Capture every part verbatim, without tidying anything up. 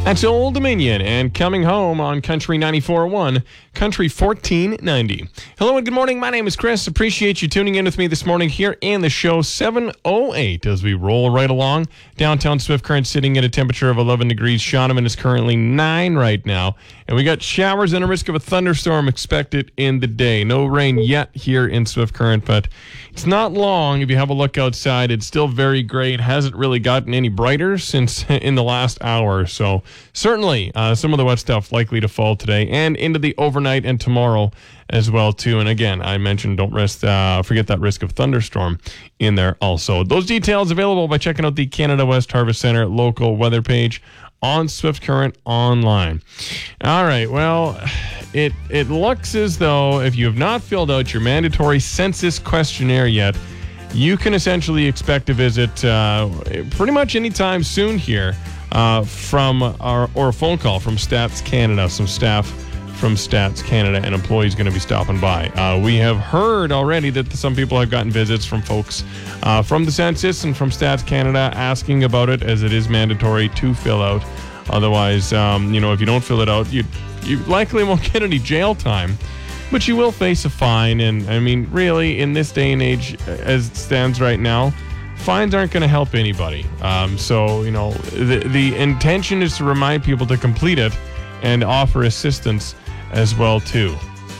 That's Old Dominion and Coming Home on Country ninety-four point one, Country fourteen ninety. Hello and good morning. My name is Chris. Appreciate you tuning in with me this morning here in the show seven oh eight as we roll right along. Downtown Swift Current sitting at a temperature of eleven degrees. Shaunavon is currently nine right now. And we got showers and a risk of a thunderstorm expected in the day. No rain yet here in Swift Current, but it's not long. If you have a look outside, it's still very gray. It hasn't really gotten any brighter since in the last hour. So certainly uh, some of the wet stuff likely to fall today and into the overnight and tomorrow as well, too. And again, I mentioned don't rest, uh, forget that risk of thunderstorm in there also. Those details available by checking out the Canada West Harvest Center local weather page on Swift Current online. All right, well, it it looks as though if you have not filled out your mandatory census questionnaire yet, you can essentially expect a visit uh, pretty much anytime soon here uh, from our, or a phone call from Stats Canada, some staff from Stats Canada and employees going to be stopping by. Uh, we have heard already that some people have gotten visits from folks uh, from the census and from Stats Canada asking about it, as it is mandatory to fill out. Otherwise, um, you know, if you don't fill it out, you you likely won't get any jail time, but you will face a fine. And I mean, really, in this day and age, as it stands right now, fines aren't going to help anybody. Um, so, you know, the the intention is to remind people to complete it and offer assistance as well, too.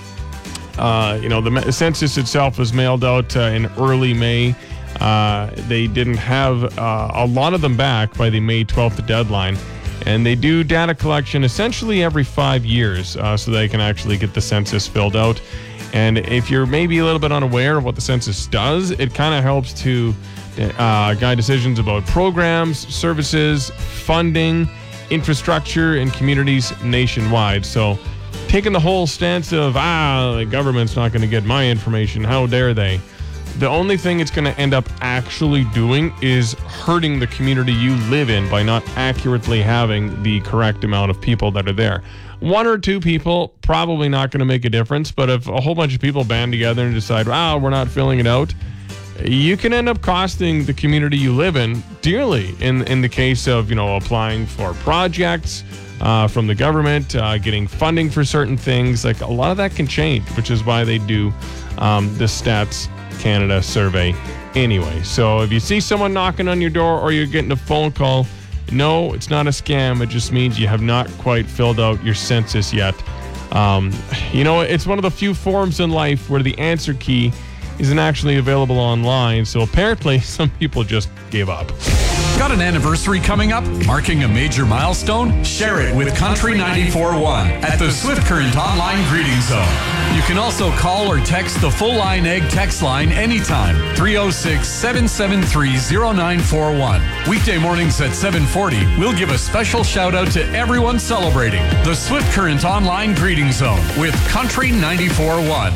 Uh, you know, the census itself was mailed out uh, in early May. Uh, they didn't have uh, a lot of them back by the May twelfth deadline. And they do data collection essentially every five years uh, so they can actually get the census filled out. And if you're maybe a little bit unaware of what the census does, it kind of helps to uh, guide decisions about programs, services, funding, infrastructure, and communities nationwide. So taking the whole stance of, ah, the government's not going to get my information, how dare they? The only thing it's going to end up actually doing is hurting the community you live in by not accurately having the correct amount of people that are there. One or two people, probably not going to make a difference, but if a whole bunch of people band together and decide, wow, we're not filling it out, you can end up costing the community you live in dearly in, in the case of, you know, applying for projects uh, from the government, uh, getting funding for certain things. Like, a lot of that can change, which is why they do um, the Stats Canada survey anyway. So if you see someone knocking on your door or you're getting a phone call, no, it's not a scam. It just means you have not quite filled out your census yet. Um, you know, it's one of the few forms in life where the answer key isn't actually available online. So apparently some people just gave up. Got an anniversary coming up? Marking a major milestone? Share it with Country ninety-four point one at the Swift Current Online Greeting Zone. You can also call or text the Full Line Egg text line anytime. three oh six, seven seven three, oh nine four one. Weekday mornings at seven forty, we'll give a special shout out to everyone celebrating the Swift Current Online Greeting Zone with Country ninety-four point one.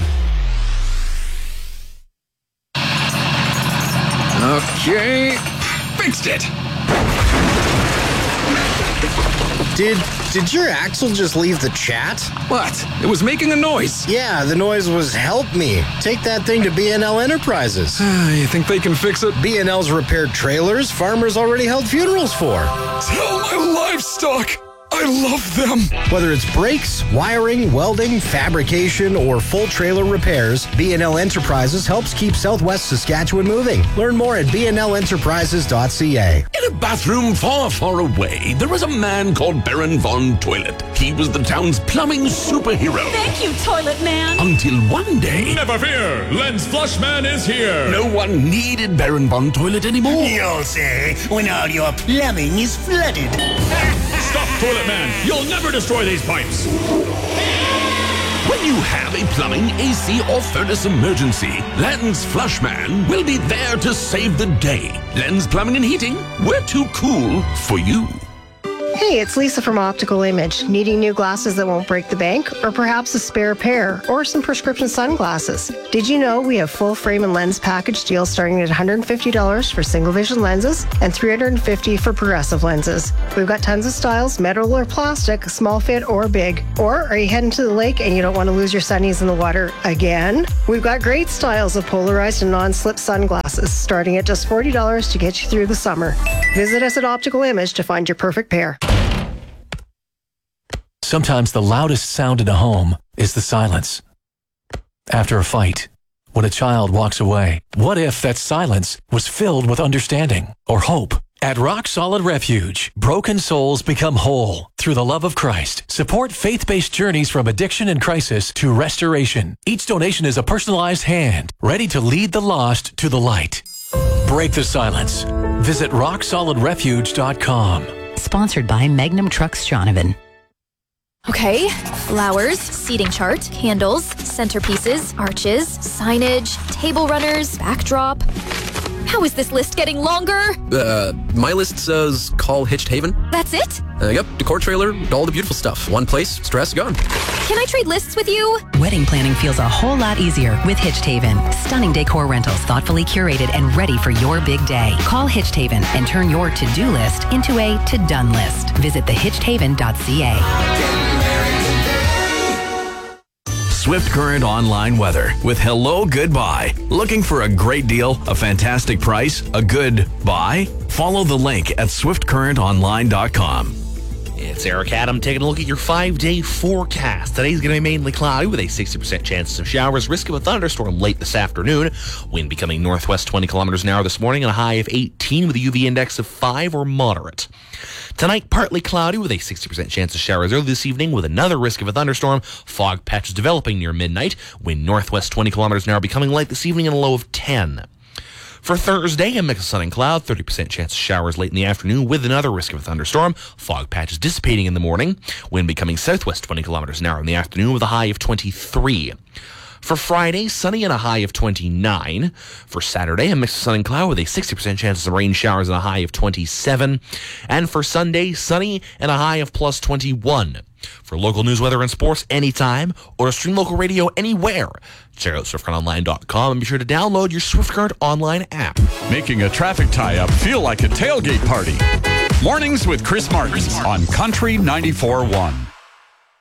Okay, fixed it. Did did your axle just leave the chat? What? It was making a noise. Yeah, the noise was help me. Take that thing to B and L Enterprises. You think they can fix it? B and L's repaired trailers farmers already held funerals for. Tell my livestock I love them. Whether it's brakes, wiring, welding, fabrication, or full trailer repairs, B and L Enterprises helps keep Southwest Saskatchewan moving. Learn more at b n l enterprises dot c a. In a bathroom far, far away, there was a man called Baron Von Toilet. He was the town's plumbing superhero. Thank you, Toilet Man. Until one day... Never fear, Len's Flushman is here. No one needed Baron Von Toilet anymore. You'll say, when all your plumbing is flooded. Stop, Toilet Man. You'll never destroy these pipes. When you have a plumbing, A C, or furnace emergency, Len's Flushman will be there to save the day. Len's Plumbing and Heating, we're too cool for you. Hey, it's Lisa from Optical Image. Needing new glasses that won't break the bank? Or perhaps a spare pair? Or some prescription sunglasses? Did you know we have full frame and lens package deals starting at one hundred fifty dollars for single vision lenses and three hundred fifty dollars for progressive lenses? We've got tons of styles, metal or plastic, small fit or big. Or are you heading to the lake and you don't want to lose your sunnies in the water again? We've got great styles of polarized and non-slip sunglasses starting at just forty dollars to get you through the summer. Visit us at Optical Image to find your perfect pair. Sometimes the loudest sound in a home is the silence. After a fight, when a child walks away, what if that silence was filled with understanding or hope? At Rock Solid Refuge, broken souls become whole through the love of Christ. Support faith-based journeys from addiction and crisis to restoration. Each donation is a personalized hand, ready to lead the lost to the light. Break the silence. Visit rock solid refuge dot com. Sponsored by Magnum Trucks Shaunavon. Okay, flowers, seating chart, candles, centerpieces, arches, signage, table runners, backdrop. How is this list getting longer? Uh, my list says call Hitched Haven. That's it? Uh, yep, decor trailer, all the beautiful stuff. One place, stress gone. Can I trade lists with you? Wedding planning feels a whole lot easier with Hitched Haven. Stunning decor rentals, thoughtfully curated and ready for your big day. Call Hitched Haven and turn your to-do list into a to-done list. Visit the hitched haven dot c a. Swift Current Online Weather with Hello Goodbye. Looking for a great deal, a fantastic price, a good buy? Follow the link at swift current online dot com. It's Eric Adam taking a look at your five-day forecast. Today's going to be mainly cloudy with a sixty percent chance of showers, risk of a thunderstorm late this afternoon. Wind becoming northwest twenty kilometers an hour this morning and a high of eighteen with a U V index of five or moderate. Tonight, partly cloudy with a sixty percent chance of showers early this evening with another risk of a thunderstorm. Fog patches developing near midnight. Wind northwest twenty kilometers an hour becoming light this evening and a low of ten. For Thursday, a mix of sun and cloud, thirty percent chance of showers late in the afternoon with another risk of a thunderstorm. Fog patches dissipating in the morning. Wind becoming southwest twenty kilometers an hour in the afternoon with a high of twenty-three. For Friday, sunny and a high of twenty-nine. For Saturday, a mix of sun and cloud with a sixty percent chance of rain showers and a high of twenty-seven. And for Sunday, sunny and a high of plus twenty-one. For local news, weather, and sports anytime, or to stream local radio anywhere, check out swift current online dot com and be sure to download your Swift Current Online app. Making a traffic tie-up feel like a tailgate party. Mornings with Chris Martin on Country ninety-four point one.